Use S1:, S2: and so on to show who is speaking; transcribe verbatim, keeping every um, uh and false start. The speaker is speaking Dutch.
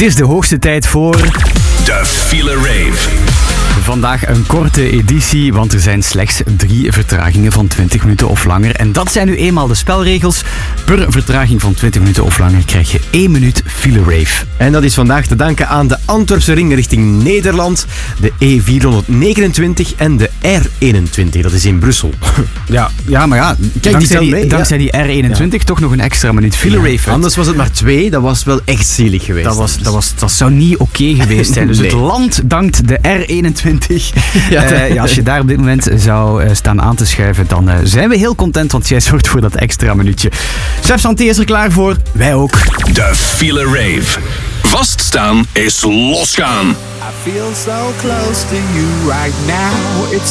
S1: is de hoogste tijd voor...
S2: De File Rave.
S1: Vandaag een korte editie, want er zijn slechts drie vertragingen van twintig minuten of langer. En dat zijn nu eenmaal de spelregels. Per vertraging van twintig minuten of langer krijg je één minuut File Rave.
S3: En dat is vandaag te danken aan de Antwerpse ring richting Nederland, de E vierhonderdnegenentwintig en de R eenentwintig. Dat is in Brussel.
S1: Ja, ja maar ja,
S3: Kijk,
S1: dankzij,
S3: die,
S1: die,
S3: mee,
S1: dankzij die R eenentwintig ja. toch nog een extra minuut File
S3: Ja,
S1: Rave.
S3: anders was het maar twee, dat was wel echt zielig geweest.
S1: Dat, was, dat, was, dat zou niet oké okay geweest zijn. Dus nee. Het land dankt de R eenentwintig. Ja, uh, ja, als je daar op dit moment zou uh, staan aan te schuiven, dan uh, zijn we heel content, want jij zorgt voor dat extra minuutje. Chef Santé is er klaar voor, wij ook.
S2: De File Rave. Vaststaan is losgaan.
S4: I feel so close to you right now. It's